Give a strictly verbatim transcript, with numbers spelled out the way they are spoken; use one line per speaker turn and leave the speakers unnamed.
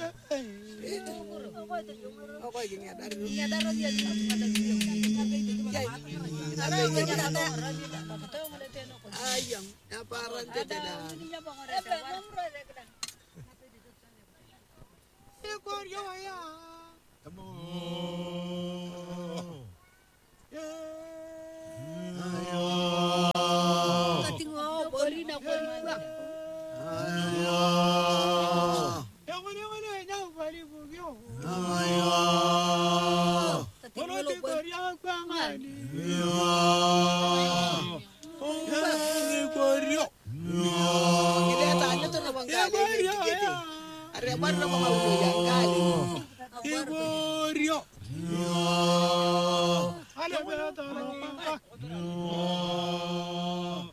Ako ay gingadaro. Gingadaro dia di aku kata dia. Ayam, apa rantai dah? Ekor yo ya. Tamo. Ayo. Katingo boli na boli ba. Ayo. Yo ko yo ko na boli bugyo. Ayo. Kono ti koria kwangani. Yo. Oh, korio. Yo. Kita tanya tu nawang kali kita. Are baru nama udah yang kali. Korio. Yo. Halo berata. Yo.